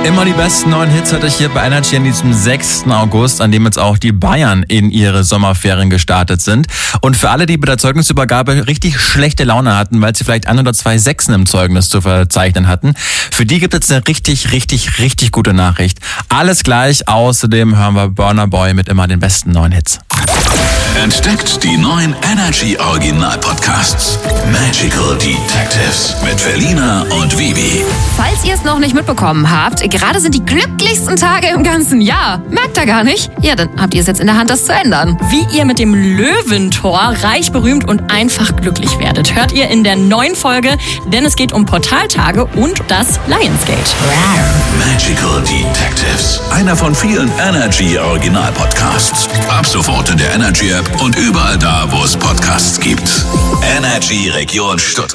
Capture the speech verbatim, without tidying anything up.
Immer die besten neuen Hits hatte ich hier bei Energy an diesem sechsten August, an dem jetzt auch die Bayern in ihre Sommerferien gestartet sind. Und für alle, die bei der Zeugnisübergabe richtig schlechte Laune hatten, weil sie vielleicht ein oder zwei Sechsen im Zeugnis zu verzeichnen hatten, für die gibt es eine richtig, richtig, richtig gute Nachricht. Alles gleich, außerdem hören wir Burna Boy mit immer den besten neuen Hits. Entdeckt die neuen Energy Original Podcasts. Magical Detectives mit Felina und Vivi. Falls ihr es noch nicht mitbekommen habt, gerade sind die glücklichsten Tage im ganzen Jahr. Merkt ihr gar nicht? Ja, dann habt ihr es jetzt in der Hand, das zu ändern. Wie ihr mit dem Löwentor reich, berühmt und einfach glücklich werdet, hört ihr in der neuen Folge, denn es geht um Portaltage und das Lionsgate. Magical Detectives. Einer von vielen Energy Original Podcasts. Ab sofort in der Energy App und überall da, wo es Podcasts gibt. Energy Region Stuttgart.